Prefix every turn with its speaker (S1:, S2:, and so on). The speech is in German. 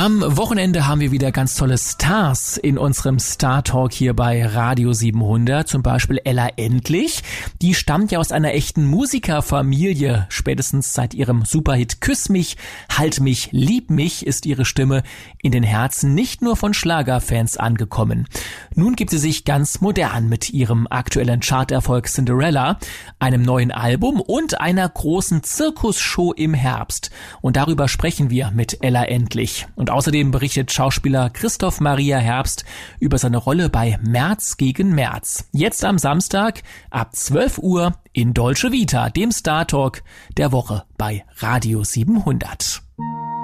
S1: Am Wochenende haben wir wieder ganz tolle Stars in unserem Star Talk hier bei Radio 700. Zum Beispiel Ella Endlich. Die stammt ja aus einer echten Musikerfamilie. Spätestens seit ihrem Superhit Küss mich, halt mich, lieb mich ist ihre Stimme in den Herzen nicht nur von Schlagerfans angekommen. Nun gibt sie sich ganz modern mit ihrem aktuellen Charterfolg Cinderella, einem neuen Album und einer großen Zirkusshow im Herbst. Und darüber sprechen wir mit Ella Endlich. Und außerdem berichtet Schauspieler Christoph Maria Herbst über seine Rolle bei März gegen März. Jetzt am Samstag ab 12 Uhr in Dolce Vita, dem Star Talk der Woche bei Radio 700.